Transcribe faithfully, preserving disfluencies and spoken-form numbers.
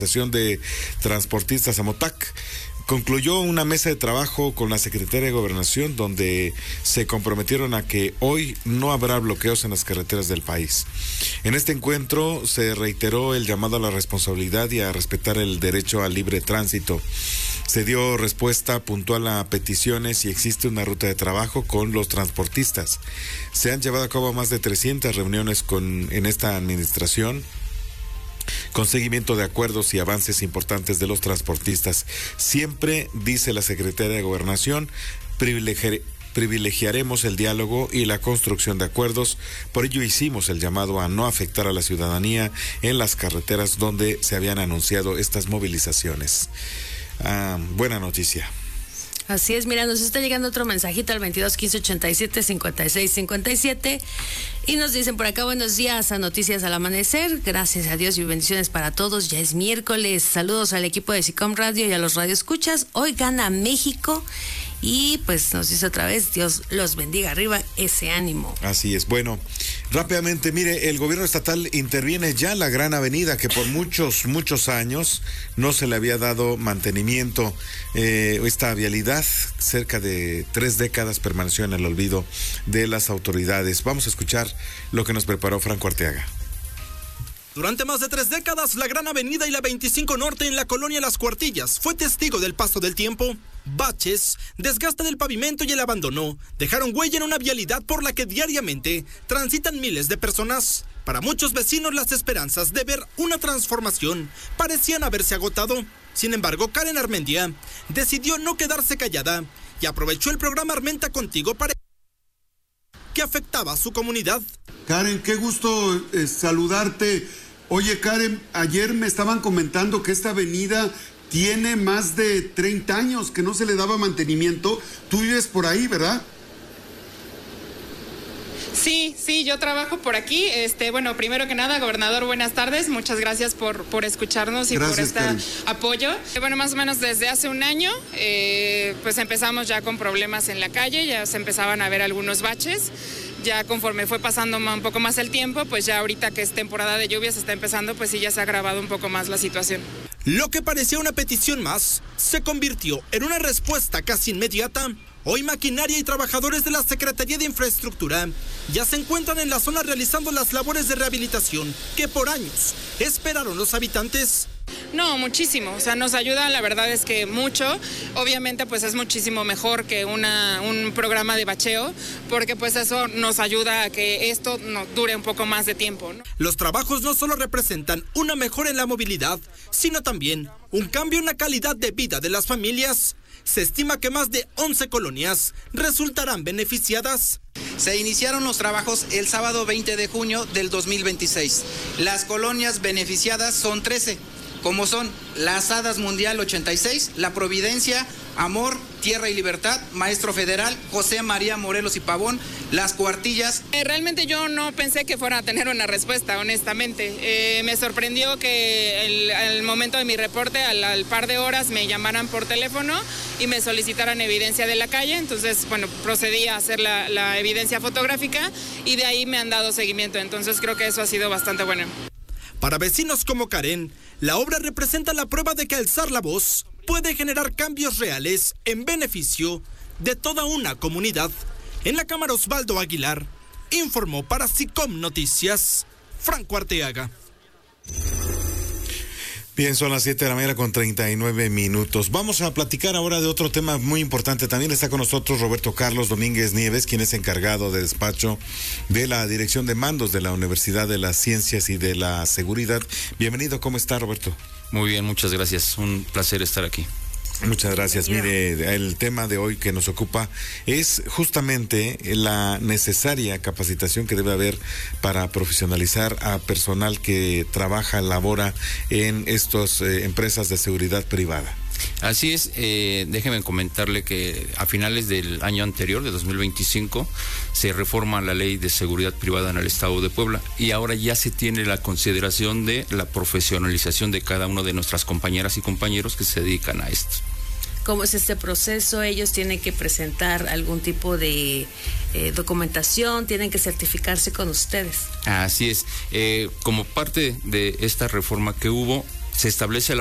Asociación de Transportistas Amotac concluyó una mesa de trabajo con la Secretaría de Gobernación donde se comprometieron a que hoy no habrá bloqueos en las carreteras del país. En este encuentro se reiteró el llamado a la responsabilidad y a respetar el derecho al libre tránsito. Se dio respuesta puntual a peticiones y existe una ruta de trabajo con los transportistas. Se han llevado a cabo más de trescientas reuniones con, en esta administración, con seguimiento de acuerdos y avances importantes de los transportistas. Siempre, dice la Secretaría de Gobernación, privilegiar, privilegiaremos el diálogo y la construcción de acuerdos. Por ello hicimos el llamado a no afectar a la ciudadanía en las carreteras donde se habían anunciado estas movilizaciones. Ah, buena noticia. Así es, mira, nos está llegando otro mensajito al veintidós quince ochenta y siete cincuenta y seis cincuenta y siete y nos dicen por acá: buenos días a Noticias al Amanecer, gracias a Dios y bendiciones para todos, ya es miércoles, saludos al equipo de SICOM Radio y a los radioescuchas, hoy gana México y pues nos dice otra vez, Dios los bendiga, arriba ese ánimo. Así es, bueno, rápidamente, mire, el gobierno estatal interviene ya en la Gran Avenida, que por muchos, muchos años no se le había dado mantenimiento. Eh, esta vialidad, cerca de tres décadas, permaneció en el olvido de las autoridades. Vamos a escuchar lo que nos preparó Franco Arteaga. Durante más de tres décadas, la Gran Avenida y la veinticinco Norte en la colonia Las Cuartillas fue testigo del paso del tiempo. Baches, desgaste del pavimento y el abandono dejaron huella en una vialidad por la que diariamente transitan miles de personas. Para muchos vecinos, las esperanzas de ver una transformación parecían haberse agotado. Sin embargo, Karen Armendia decidió no quedarse callada y aprovechó el programa Armenta Contigo para que afectaba a su comunidad. Karen, qué gusto eh, saludarte. Oye, Karen, ayer me estaban comentando que esta avenida tiene más de treinta años que no se le daba mantenimiento. Tú vives por ahí, ¿verdad? Sí, sí, yo trabajo por aquí. Este, bueno, primero que nada, gobernador, buenas tardes. Muchas gracias por, por escucharnos y gracias, por este Karen. apoyo. Bueno, más o menos desde hace un año, eh, pues empezamos ya con problemas en la calle, ya se empezaban a ver algunos baches. Ya conforme fue pasando un poco más el tiempo, pues ya ahorita que es temporada de lluvias está empezando, pues sí ya se ha agravado un poco más la situación. Lo que parecía una petición más, se convirtió en una respuesta casi inmediata. Hoy maquinaria y trabajadores de la Secretaría de Infraestructura ya se encuentran en la zona realizando las labores de rehabilitación que por años esperaron los habitantes. No, muchísimo, o sea, nos ayuda, la verdad es que mucho, obviamente pues es muchísimo mejor que una, un programa de bacheo, porque pues eso nos ayuda a que esto no dure un poco más de tiempo, ¿no? Los trabajos no solo representan una mejora en la movilidad, sino también un cambio en la calidad de vida de las familias. Se estima que más de once colonias resultarán beneficiadas. Se iniciaron los trabajos el sábado veinte de junio del dos mil veintiséis. Las colonias beneficiadas son trece, como son Las Hadas Mundial ochenta y seis, La Providencia, Amor, Tierra y Libertad, Maestro Federal, José María Morelos y Pavón, Las Cuartillas. Eh, realmente yo no pensé que fuera a tener una respuesta, honestamente. Eh, me sorprendió que el, al momento de mi reporte, al, al par de horas, me llamaran por teléfono y me solicitaran evidencia de la calle. Entonces, bueno, procedí a hacer la, la evidencia fotográfica y de ahí me han dado seguimiento. Entonces creo que eso ha sido bastante bueno. Para vecinos como Karen, la obra representa la prueba de que alzar la voz puede generar cambios reales en beneficio de toda una comunidad. En la Cámara, Osvaldo Aguilar informó para SICOM Noticias, Franco Arteaga. Bien, son las siete de la mañana con treinta y nueve minutos. Vamos a platicar ahora de otro tema muy importante. También está con nosotros Roberto Carlos Domínguez Nieves, quien es encargado de despacho de la Dirección de Mandos de la Universidad de las Ciencias y de la Seguridad. Bienvenido, ¿cómo está, Roberto? Muy bien, muchas gracias. Un placer estar aquí. Muchas gracias. Mire, el tema de hoy que nos ocupa es justamente la necesaria capacitación que debe haber para profesionalizar a personal que trabaja, labora en estas eh, empresas de seguridad privada. Así es, eh, déjeme comentarle que a finales del año anterior, de dos mil veinticinco, se reforma la ley de seguridad privada en el estado de Puebla y ahora ya se tiene la consideración de la profesionalización de cada una de nuestras compañeras y compañeros que se dedican a esto. ¿Cómo es este proceso? ¿Ellos tienen que presentar algún tipo de eh, documentación? ¿Tienen que certificarse con ustedes? Así es, eh, como parte de esta reforma que hubo, se establece